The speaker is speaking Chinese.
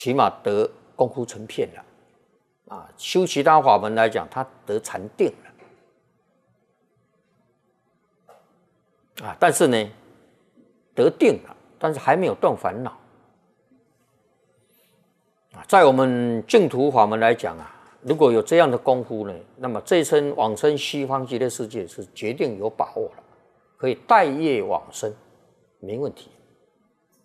起码得功夫成片了。修其他法门来讲，他得禅定了。但是呢，得定了，但是还没有断烦恼。在我们净土法门来讲如果有这样的功夫呢，那么这一生往生西方极乐世界是决定有把握了，可以带业往生，没问题。